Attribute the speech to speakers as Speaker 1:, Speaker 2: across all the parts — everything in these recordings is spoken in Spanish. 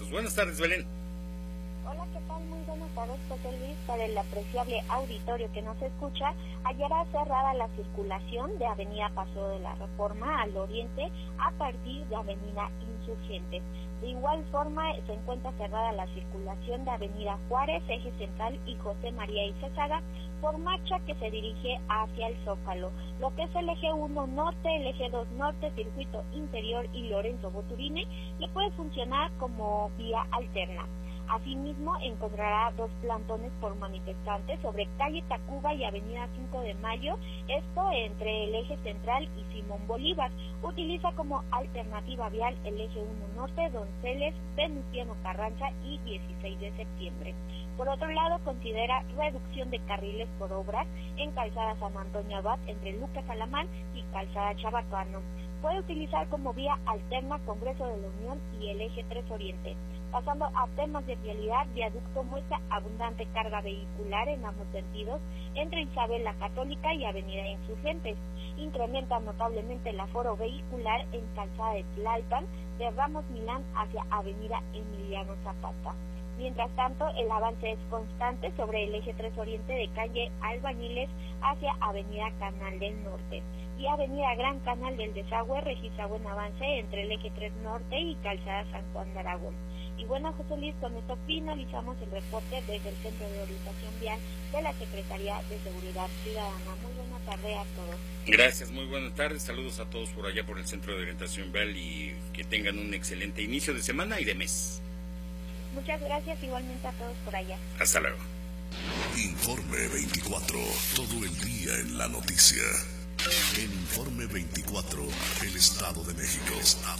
Speaker 1: datos. Buenas tardes, Belén.
Speaker 2: Hola, ¿qué tal? Muy buenas tardes, José Luis. Para el apreciable auditorio que nos escucha, ayer ha cerrada la circulación de Avenida Paso de la Reforma al oriente a partir de Avenida Insurgentes. De igual forma, se encuentra cerrada la circulación de Avenida Juárez, Eje Central y José María Izazaga por marcha que se dirige hacia el Zócalo. Lo que es el eje 1 norte, el eje 2 norte, circuito interior y Lorenzo Boturini, le puede funcionar como vía alterna. Asimismo, encontrará dos plantones por manifestantes sobre calle Tacuba y avenida 5 de Mayo, esto entre el eje central y Simón Bolívar. Utiliza como alternativa vial el eje 1 norte, Donceles, Venustiano Carranza y 16 de septiembre. Por otro lado, considera reducción de carriles por obras en Calzada San Antonio Abad entre Lucas Alamán y Calzada Chabacano. Puede utilizar como vía alterna Congreso de la Unión y el eje 3 Oriente. Pasando a temas de vialidad, viaducto muestra abundante carga vehicular en ambos sentidos entre Isabel la Católica y Avenida Insurgentes. Incrementa notablemente el aforo vehicular en Calzada de Tlalpan, de Ramos Milán hacia Avenida Emiliano Zapata. Mientras tanto, el avance es constante sobre el eje 3 Oriente de calle Albañiles hacia Avenida Canal del Norte. Y Avenida Gran Canal del Desagüe registra buen avance entre el eje 3 Norte y Calzada San Juan de Aragón. Y bueno, José Luis, con esto finalizamos el reporte desde el Centro de Orientación Vial de la Secretaría de Seguridad Ciudadana. Muy buena tarde a todos.
Speaker 1: Gracias, muy buenas tardes. Saludos a todos por allá por el Centro de Orientación Vial y que tengan un excelente inicio de semana y de mes.
Speaker 2: Muchas gracias, igualmente a todos por allá.
Speaker 1: Hasta luego.
Speaker 3: Informe 24, todo el día en la noticia. En Informe 24, el Estado de México.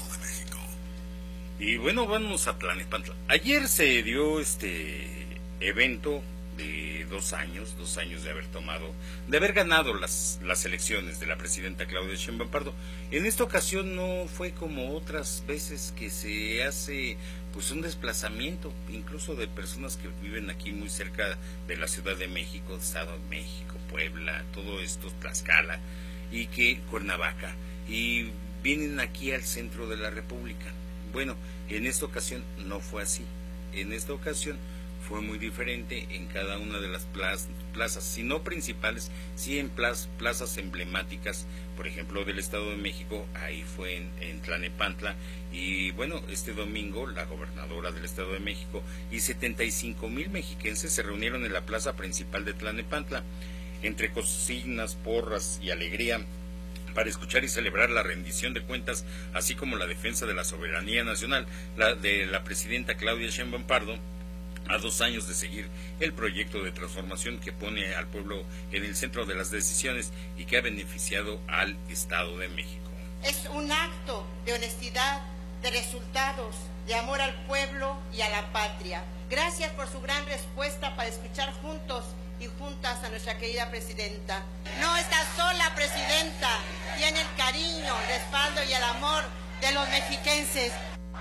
Speaker 1: Y bueno, vamos a Tlalnepantla. Ayer se dio este evento de 2 años de haber ganado las elecciones de la presidenta Claudia Sheinbaum Pardo. En esta ocasión no fue como otras veces que se hace pues un desplazamiento, incluso de personas que viven aquí muy cerca de la Ciudad de México, Estado de México, Puebla, todo esto, Tlaxcala, y que Cuernavaca, y vienen aquí al centro de la República. Bueno, en esta ocasión no fue así. En esta ocasión fue muy diferente en cada una de las plazas, si no principales, sí en plazas emblemáticas, por ejemplo, del Estado de México. Ahí fue en Tlalnepantla, y bueno, este domingo la gobernadora del Estado de México y 75,000 mexiquenses se reunieron en la plaza principal de Tlalnepantla, entre consignas, porras y alegría, para escuchar y celebrar la rendición de cuentas, así como la defensa de la soberanía nacional de la presidenta Claudia Sheinbaum Pardo, a 2 años de seguir el proyecto de transformación que pone al pueblo en el centro de las decisiones y que ha beneficiado al Estado de México.
Speaker 4: Es un acto de honestidad, de resultados, de amor al pueblo y a la patria. Gracias por su gran respuesta para escuchar juntos y juntas a nuestra querida presidenta. No está sola, presidenta, tiene el cariño, el respaldo y el amor de los mexiquenses.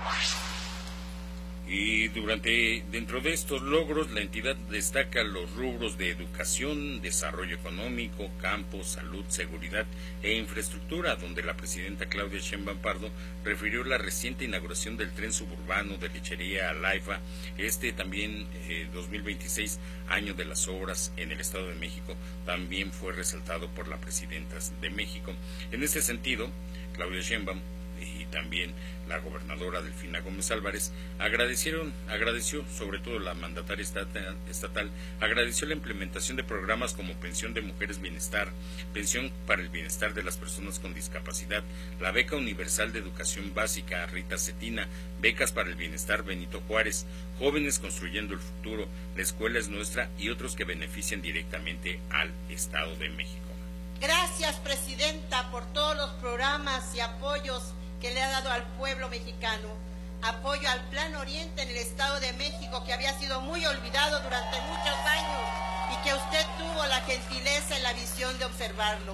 Speaker 1: Y dentro de estos logros, la entidad destaca los rubros de educación, desarrollo económico, campo, salud, seguridad e infraestructura, donde la presidenta Claudia Sheinbaum Pardo refirió la reciente inauguración del tren suburbano de Lechería a Laifa, también 2026, año de las obras en el Estado de México, también fue resaltado por la presidenta de México. En este sentido, Claudia Sheinbaum y también la gobernadora Delfina Gómez Álvarez agradeció, sobre todo la mandataria estatal, agradeció la implementación de programas como Pensión de Mujeres Bienestar, Pensión para el Bienestar de las Personas con Discapacidad, la Beca Universal de Educación Básica Rita Cetina, Becas para el Bienestar Benito Juárez, Jóvenes Construyendo el Futuro, La Escuela es Nuestra y otros que benefician directamente al Estado de México.
Speaker 4: Gracias, presidenta, por todos los programas y apoyos que le ha dado al pueblo mexicano. Apoyo al Plan Oriente en el Estado de México, que había sido muy olvidado durante muchos años y que usted tuvo la gentileza y la visión de observarlo.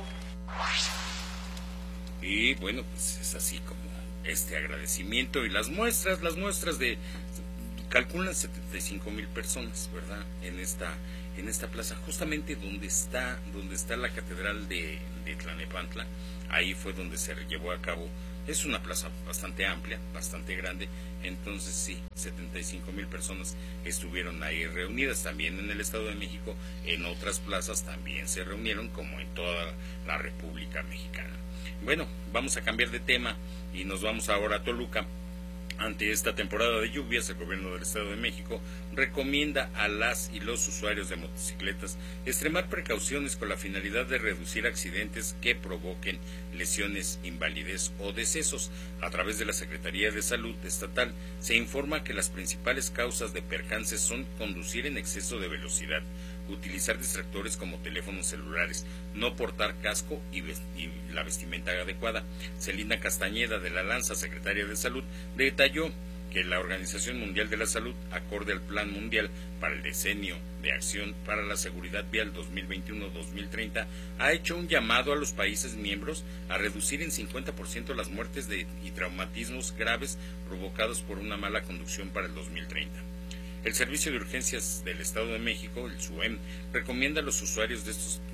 Speaker 4: Y
Speaker 1: bueno, pues es así como este agradecimiento y las muestras de, calculan 75,000 personas, ¿verdad? En esta plaza, justamente donde está la catedral de Tlalnepantla. Ahí fue donde se llevó a cabo Es una plaza bastante amplia, bastante grande, entonces sí, 75,000 personas estuvieron ahí reunidas. También en el Estado de México, en otras plazas también se reunieron, como en toda la República Mexicana. Bueno, vamos a cambiar de tema y nos vamos ahora a Toluca. Ante esta temporada de lluvias, el gobierno del Estado de México recomienda a las y los usuarios de motocicletas extremar precauciones con la finalidad de reducir accidentes que provoquen lesiones, invalidez o decesos. A través de la Secretaría de Salud Estatal se informa que las principales causas de percances son conducir en exceso de velocidad, utilizar distractores como teléfonos celulares, no portar casco y la vestimenta adecuada. Celina Castañeda de la Lanza, secretaria de Salud, detalló que la Organización Mundial de la Salud, acorde al Plan Mundial para el Decenio de Acción para la Seguridad Vial 2021-2030, ha hecho un llamado a los países miembros a reducir en 50% las muertes y traumatismos graves provocados por una mala conducción para el 2030. El Servicio de Urgencias del Estado de México, el SUEM, recomienda a los usuarios de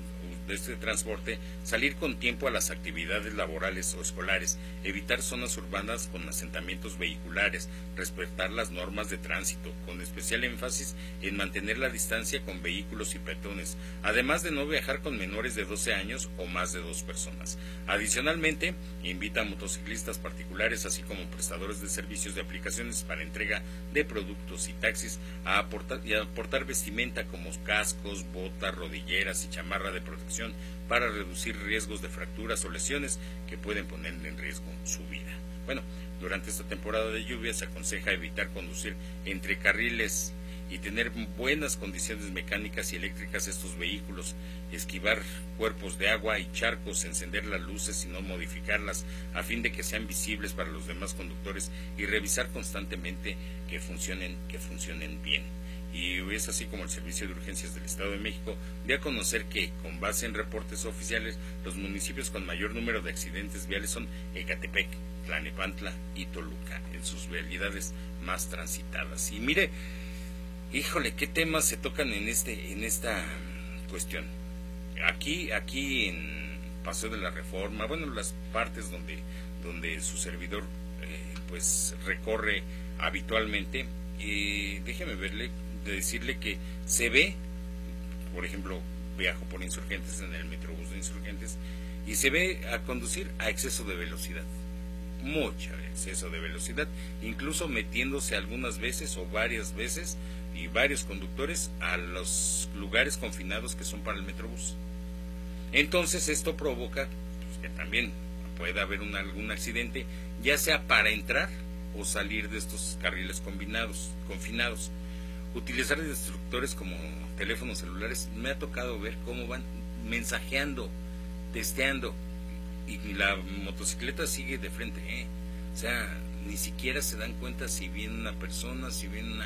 Speaker 1: este transporte salir con tiempo a las actividades laborales o escolares, evitar zonas urbanas con asentamientos vehiculares, respetar las normas de tránsito, con especial énfasis en mantener la distancia con vehículos y peatones, además de no viajar con menores de 12 años o más de 2 personas. Adicionalmente, invita a motociclistas particulares, así como prestadores de servicios de aplicaciones para entrega de productos y taxis, a aportar vestimenta como cascos, botas, rodilleras y chamarra de protección para reducir riesgos de fracturas o lesiones que pueden poner en riesgo su vida. Bueno, durante esta temporada de lluvia se aconseja evitar conducir entre carriles y tener buenas condiciones mecánicas y eléctricas estos vehículos, esquivar cuerpos de agua y charcos, encender las luces y no modificarlas a fin de que sean visibles para los demás conductores y revisar constantemente que funcionen bien. Y es así como el Servicio de Urgencias del Estado de México dio a conocer que, con base en reportes oficiales, los municipios con mayor número de accidentes viales son Ecatepec, Tlalnepantla y Toluca, en sus vialidades más transitadas. Y mire, híjole, qué temas se tocan en esta cuestión. Aquí en Paseo de la Reforma, bueno, las partes donde su servidor pues recorre habitualmente, déjeme decirle que se ve, por ejemplo, viajo por Insurgentes en el Metrobús de Insurgentes y se ve a conducir a exceso de velocidad, mucho exceso de velocidad, incluso metiéndose algunas veces o varias veces y varios conductores a los lugares confinados que son para el Metrobús. Entonces esto provoca pues, que también pueda haber algún accidente, ya sea para entrar o salir de estos carriles confinados. Utilizar destructores como teléfonos celulares, me ha tocado ver cómo van mensajeando, testeando, y la motocicleta sigue de frente, o sea, ni siquiera se dan cuenta si viene una persona, si viene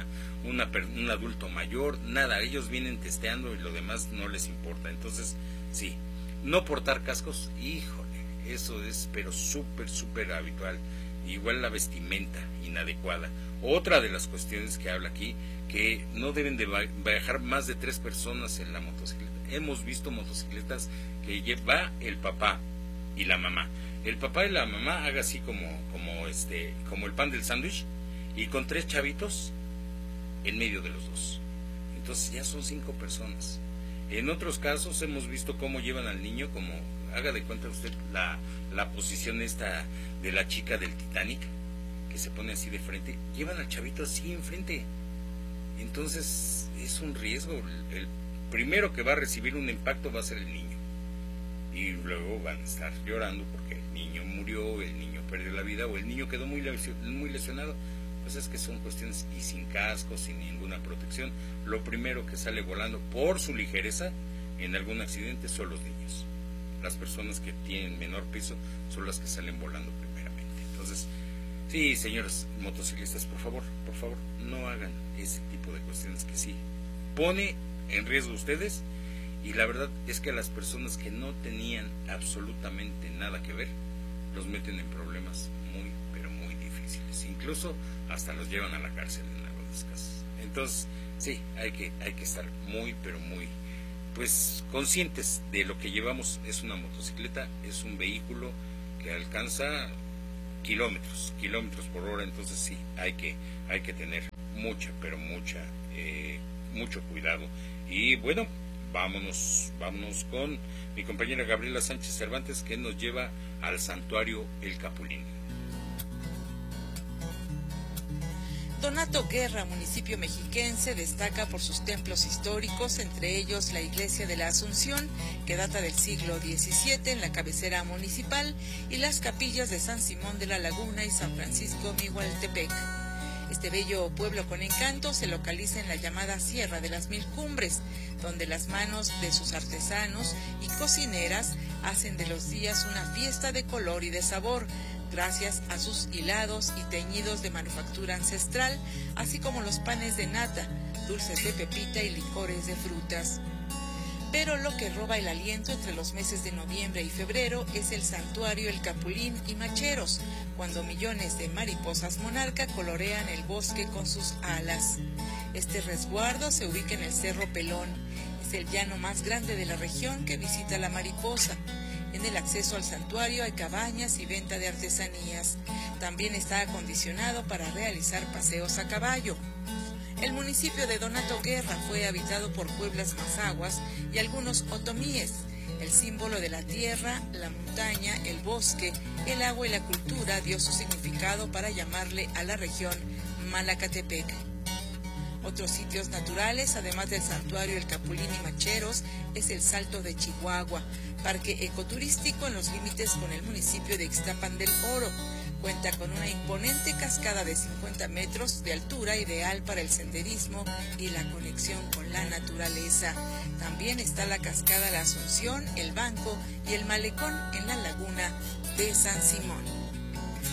Speaker 1: un adulto mayor, nada, ellos vienen testeando y lo demás no les importa. Entonces, sí, no portar cascos, híjole, eso es pero súper habitual. Igual la vestimenta inadecuada. Otra de las cuestiones que habla aquí, que no deben de viajar más de 3 personas en la motocicleta. Hemos visto motocicletas que lleva el papá y la mamá. El papá y la mamá haga así como el pan del sándwich, y con 3 chavitos en medio de los 2. Entonces ya son 5 personas. En otros casos hemos visto cómo llevan al niño, como haga de cuenta usted la posición esta de la chica del Titanic, que se pone así de frente, llevan al chavito así enfrente. Entonces es un riesgo. El primero que va a recibir un impacto va a ser el niño, y luego van a estar llorando porque el niño murió, el niño perdió la vida o el niño quedó muy lesionado. Pues es que son cuestiones, y sin casco, sin ninguna protección, lo primero que sale volando por su ligereza en algún accidente son los niños. Las personas que tienen menor peso son las que salen volando primeramente. Entonces, sí, señores motociclistas, por favor, no hagan ese tipo de cuestiones que sí pone en riesgo a ustedes, y la verdad es que a las personas que no tenían absolutamente nada que ver, los meten en problemas muy, pero muy difíciles. Incluso hasta los llevan a la cárcel en algunos casos. Entonces, sí, hay que estar muy, pero muy pues conscientes de lo que llevamos. Es una motocicleta, es un vehículo que alcanza kilómetros por hora. Entonces sí, hay que tener mucho cuidado. Y bueno, vámonos con mi compañera Gabriela Sánchez Cervantes, que nos lleva al santuario El Capulín.
Speaker 5: Donato Guerra, municipio mexiquense, destaca por sus templos históricos, entre ellos la Iglesia de la Asunción, que data del siglo XVII en la cabecera municipal, y las capillas de San Simón de la Laguna y San Francisco Migualtepec. Este bello pueblo con encanto se localiza en la llamada Sierra de las Mil Cumbres, donde las manos de sus artesanos y cocineras hacen de los días una fiesta de color y de sabor, gracias a sus hilados y teñidos de manufactura ancestral, así como los panes de nata, dulces de pepita y licores de frutas. Pero lo que roba el aliento entre los meses de noviembre y febrero es el santuario El Capulín y Macheros, cuando millones de mariposas monarca colorean el bosque con sus alas. Este resguardo se ubica en el Cerro Pelón. Es el llano más grande de la región que visita la mariposa. En el acceso al santuario hay cabañas y venta de artesanías. También está acondicionado para realizar paseos a caballo. El municipio de Donato Guerra fue habitado por pueblas mazahuas y algunos otomíes. El símbolo de la tierra, la montaña, el bosque, el agua y la cultura dio su significado para llamarle a la región Malacatepec. Otros sitios naturales, además del santuario El Capulín y Macheros, es el Salto de Chihuahua, parque ecoturístico en los límites con el municipio de Ixtapan del Oro. Cuenta con una imponente cascada de 50 metros de altura, ideal para el senderismo y la conexión con la naturaleza. También está la cascada La Asunción, el Banco y el Malecón en la laguna de San Simón.